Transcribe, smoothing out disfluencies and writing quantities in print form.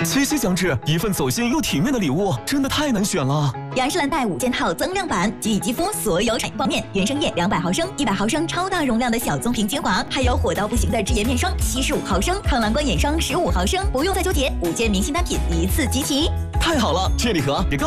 七夕将至，一份走心又体面的礼物，真的太难选了。 雅诗兰黛5件套增量版，给予肌肤所有产业方面，原生液200毫升、100毫升超大容量的小棕瓶精华，还有火到不行的智颜面霜75毫升、抗蓝光眼霜15毫升，不用再纠结，5件明星单品一次集齐。 太好了，这礼盒别告。